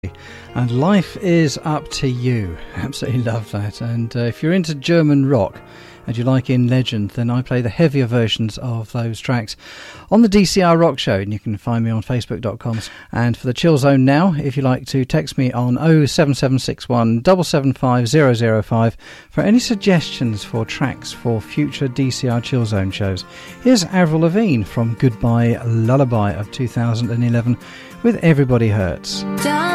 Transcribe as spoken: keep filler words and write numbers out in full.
And Life Is Up to You. Absolutely love that. And uh, if you're into German rock and you like In Legend, then I play the heavier versions of those tracks on the D C R Rock Show, and you can find me on facebook dot com. And for the Chill Zone now, if you like to text me on oh seven seven six one seven seven five zero zero five for any suggestions for tracks for future D C R Chill Zone shows. Here's Avril Lavigne from Goodbye Lullaby of two thousand eleven with Everybody Hurts.